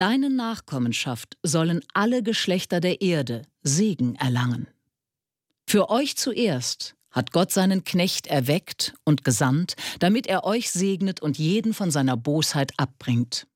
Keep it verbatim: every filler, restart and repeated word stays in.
Deine Nachkommenschaft sollen alle Geschlechter der Erde Segen erlangen. Für euch zuerst hat Gott seinen Knecht erweckt und gesandt, damit er euch segnet und jeden von seiner Bosheit abbringt.